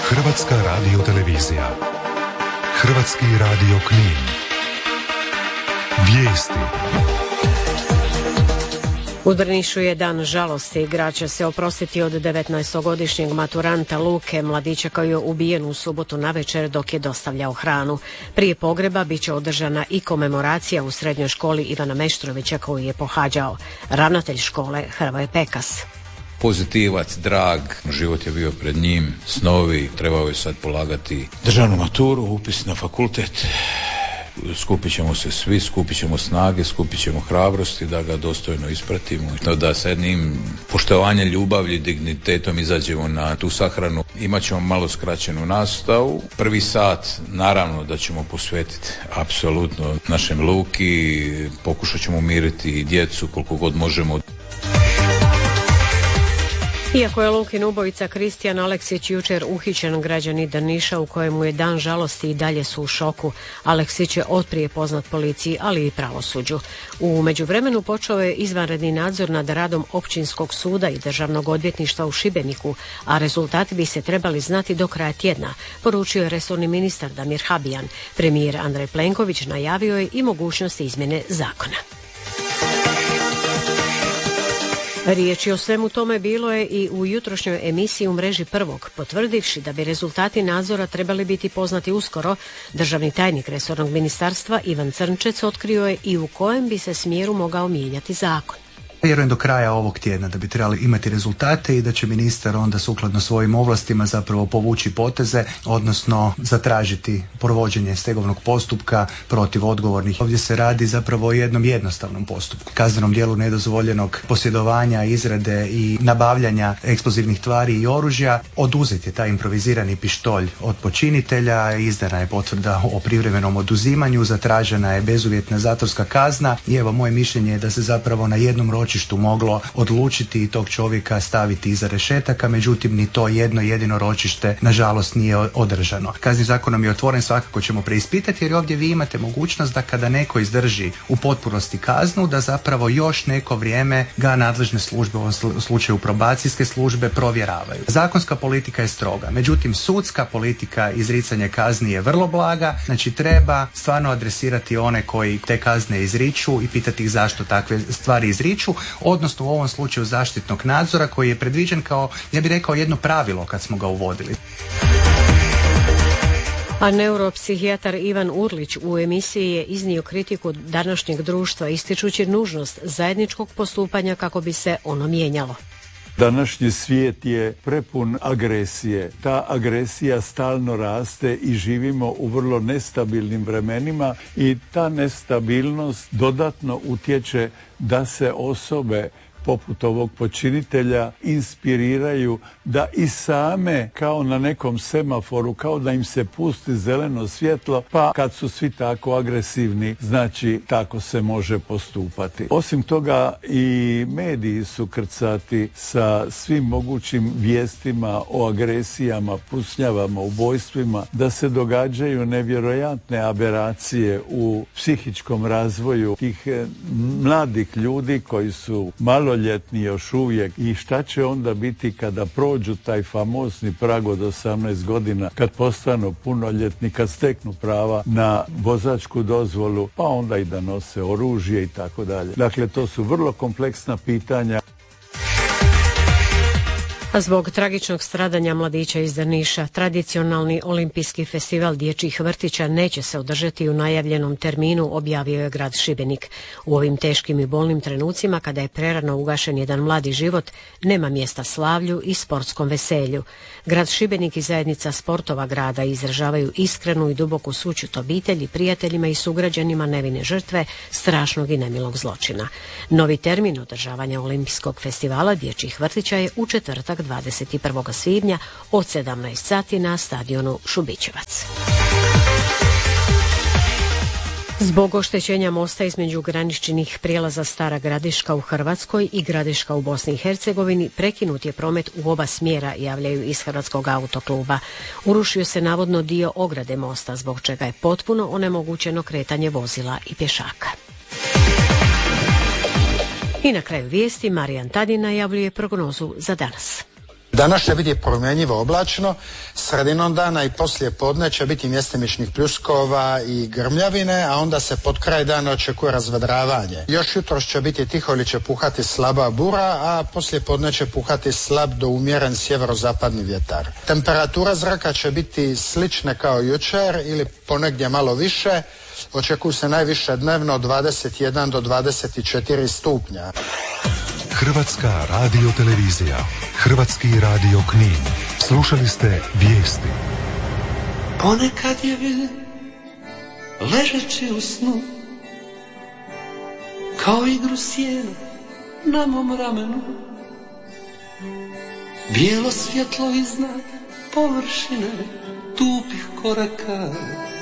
Hrvatska radiotelevizija. Hrvatski radio Knin. Vijesti. U Drnišu je dan žalosti. Grad će se oprostiti od 19-godišnjeg maturanta Luke, mladića koji je ubijen u subotu navečer dok je dostavljao hranu. Prije pogreba bit će održana i komemoracija u srednjoj školi Ivana Meštrovića koju je pohađao. Ravnatelj škole Hrvoje Pekas. Pozitivac, drag, život je bio pred njim, snovi, trebao je sad polagati državnu maturu, upis na fakultet. Skupit ćemo se svi, skupit ćemo snage, skupit ćemo hrabrosti da ga dostojno ispratimo, da sa jednim poštovanjem, ljubavlji, dignitetom izađemo na tu sahranu. Imaćemo malo skraćenu nastavu. Prvi sat naravno da ćemo posvetiti apsolutno našem Luki, pokušat ćemo umiriti djecu koliko god možemo. Iako je Lukin ubojica Kristijan Aleksić jučer uhićen, građani Drniša u kojemu je dan žalosti i dalje su u šoku. Aleksić je otprije poznat policiji, ali i pravosuđu. U međuvremenu počeo je izvanredni nadzor nad radom Općinskog suda i Državnog odvjetništva u Šibeniku, a rezultati bi se trebali znati do kraja tjedna, poručio je resorni ministar Damir Habijan. Premijer Andrej Plenković najavio je i mogućnost izmjene zakona. Riječi o svemu tome bilo je i u jutrošnjoj emisiji u mreži Prvog, potvrdivši da bi rezultati nadzora trebali biti poznati uskoro. Državni tajnik resornog ministarstva Ivan Crnčec otkrio je i u kojem bi se smjeru mogao mijenjati zakon. Vjerujem do kraja ovog tjedna da bi trebali imati rezultate i da će ministar onda sukladno svojim ovlastima zapravo povući poteze, odnosno zatražiti provođenje stegovnog postupka protiv odgovornih. Ovdje se radi zapravo o jednom jednostavnom postupku. Kaznenom djelu nedozvoljenog posjedovanja, izrade i nabavljanja eksplozivnih tvari i oružja. Oduzet je taj improvizirani pištolj od počinitelja, izdana je potvrda o privremenom oduzimanju, zatražena je bezuvjetna zatvorska kazna i evo moje mišljenje je da se zapravo na jednom ročištu moglo odlučiti i tog čovjeka staviti iza rešetaka, međutim ni to jedno jedino ročište nažalost nije održano. Kaznenim zakonom je otvoren, svakako ćemo preispitati jer ovdje vi imate mogućnost da kada neko izdrži u potpunosti kaznu, da zapravo još neko vrijeme ga nadležne službe, u ovom slučaju probacijske službe, provjeravaju. Zakonska politika je stroga, međutim sudska politika izricanja kazni je vrlo blaga, znači treba stvarno adresirati one koji te kazne izriču i pitati ih zašto takve stvari izriču, odnosno u ovom slučaju zaštitnog nadzora koji je predviđen kao, ja bih rekao, jedno pravilo kad smo ga uvodili. A neuropsihijatar Ivan Urlić u emisiji je iznio kritiku današnjeg društva ističući nužnost zajedničkog postupanja kako bi se ono mijenjalo. Današnji svijet je prepun agresije. Ta agresija stalno raste i živimo u vrlo nestabilnim vremenima i ta nestabilnost dodatno utječe da se osobe poput ovog počinitelja inspiriraju da i same kao na nekom semaforu, kao da im se pusti zeleno svjetlo, pa kad su svi tako agresivni, znači tako se može postupati. Osim toga i mediji su krcati sa svim mogućim vijestima o agresijama, pucnjavama, ubojstvima, da se događaju nevjerojatne aberacije u psihičkom razvoju tih mladih ljudi koji su maloljetni još uvijek i šta će onda biti kada prođu taj famozni prag od 18 godina, kad postanu punoljetni, kad steknu prava na vozačku dozvolu, pa onda i da nose oružje i tako dalje. Dakle, to su vrlo kompleksna pitanja. Zbog tragičnog stradanja mladića iz Drniša, tradicionalni olimpijski festival dječjih vrtića neće se održati u najavljenom terminu, objavio je grad Šibenik. U ovim teškim i bolnim trenucima, kada je prerano ugašen jedan mladi život, nema mjesta slavlju i sportskom veselju. Grad Šibenik i zajednica sportova grada izražavaju iskrenu i duboku sućut obitelji, prijateljima i sugrađanima nevine žrtve strašnog i nemilog zločina. Novi termin održavanja olimpijskog festivala dječjih vrtića je u četvrtak 21. svibnja od 17 sati na stadionu Šubićevac. Zbog oštećenja mosta između graničnih prijelaza Stara Gradiška u Hrvatskoj i Gradiška u Bosni i Hercegovini prekinut je promet u oba smjera, javljaju iz Hrvatskog autokluba. Urušio se navodno dio ograde mosta, zbog čega je potpuno onemogućeno kretanje vozila i pješaka. I na kraju vijesti Marijan Tadin najavljuje prognozu za danas. Danas će biti promjenjivo oblačno, sredinom dana i poslije podne će biti mjestimičnih pljuskova i grmljavine, a onda se pod kraj dana očekuje razvedravanje. Još jutros će biti tiho ili će puhati slaba bura, a poslije podne će puhati slab do umjeren sjeverozapadni vjetar. Temperatura zraka će biti slične kao jučer ili ponegdje malo više. Očekuju se najviše dnevno 21 do 24 stupnja. Hrvatska radiotelevizija, Hrvatski radio Knin. Slušali ste vijesti. Ponekad je vidim, ležeći u snu, kao igru sjena na mom ramenu. Bijelo svjetlo iznad površine tupih koraka